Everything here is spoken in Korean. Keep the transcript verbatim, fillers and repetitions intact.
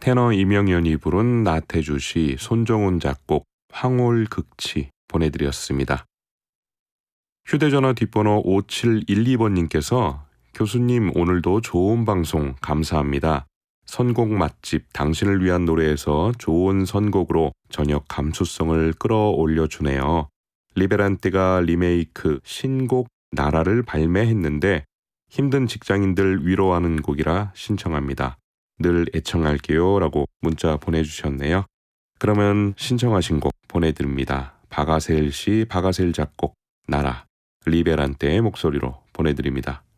테너 이명연이 부른 나태주 시, 손정훈 작곡, 황홀 극치 보내드렸습니다. 휴대전화 뒷번호 오칠일이 번님께서 교수님 오늘도 좋은 방송 감사합니다. 선곡 맛집 당신을 위한 노래에서 좋은 선곡으로 저녁 감수성을 끌어올려 주네요. 리베란테가 리메이크 신곡 나라를 발매했는데 힘든 직장인들 위로하는 곡이라 신청합니다. 늘 애청할게요 라고 문자 보내주셨네요. 그러면 신청하신 곡 보내드립니다. 박아셀 시, 박아셀 작곡 나라, 리베란테의 목소리로 보내드립니다.